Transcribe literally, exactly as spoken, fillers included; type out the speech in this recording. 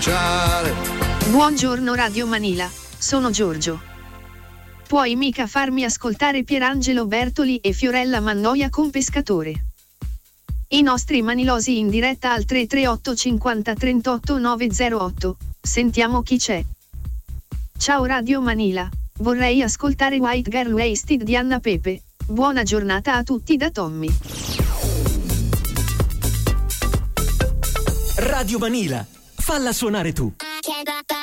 Buongiorno Radio Manila, sono Giorgio. Puoi mica farmi ascoltare Pierangelo Bertoli e Fiorella Mannoia con Pescatore. I nostri manilosi in diretta al tre tre otto cinquanta trentotto novecentotto. Sentiamo chi c'è. Ciao Radio Manila, vorrei ascoltare White Girl Wasted di Anna Pepe. Buona giornata a tutti da Tommy. Radio Manila, falla suonare tu.